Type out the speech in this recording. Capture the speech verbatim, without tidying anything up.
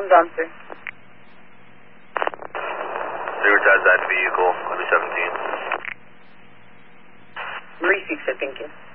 on dumpster. Prioritize that vehicle, number seventeen. Three six, I think.